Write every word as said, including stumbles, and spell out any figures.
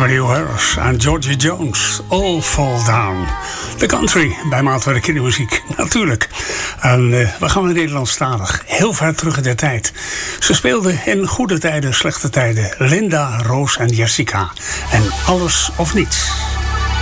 Emmylou Harris en Georgie Jones, All Fall Down. De country bij maatwerk kindermuziek, natuurlijk. En uh, we gaan in Nederlandstalig, heel ver terug in de tijd. Ze speelden in goede tijden, slechte tijden. Linda, Roos en Jessica. En Alles of Niets.